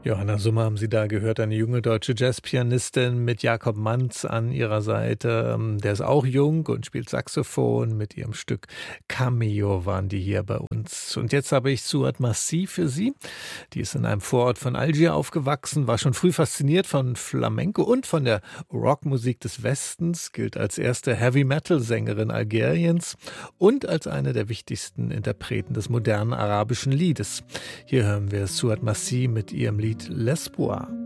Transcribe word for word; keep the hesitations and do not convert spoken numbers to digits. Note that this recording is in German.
Johanna Summer haben Sie da gehört, eine junge deutsche Jazzpianistin mit Jakob Manz an ihrer Seite. Ähm, Der ist auch jung und spielt Saxophon. Mit ihrem Stück Cameo waren die hier bei uns. Und jetzt habe ich Suad Massi für Sie. Die ist in einem Vorort von Algier aufgewachsen, war schon früh fasziniert von Flamenco und von der Rockmusik des Westens, gilt als erste Heavy-Metal-Sängerin Algeriens und als eine der wichtigsten Interpreten des modernen arabischen Liedes. Hier hören wir Suad Massi mit ihrem Lied L'Espoir.